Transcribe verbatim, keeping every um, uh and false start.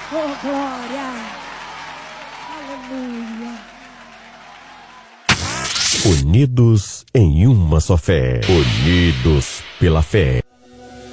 Oh, glória. Aleluia. Unidos em uma só fé. Unidos pela fé.